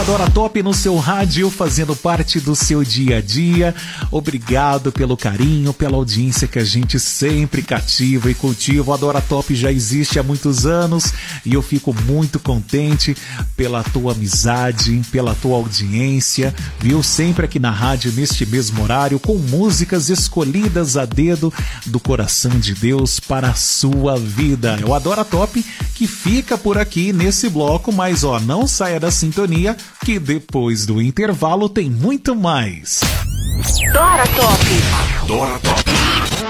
Adora Top no seu rádio, fazendo parte do seu dia a dia. Obrigado pelo carinho, pela audiência que a gente sempre cativa e cultiva. O Adora Top já existe há muitos anos e eu fico muito contente pela tua amizade, pela tua audiência, viu? Sempre aqui na rádio, neste mesmo horário, com músicas escolhidas a dedo do coração de Deus para a sua vida. É o Adora Top que fica por aqui nesse bloco, mas não saia da sintonia, que depois do intervalo tem muito mais. Adora Top. Adora Top.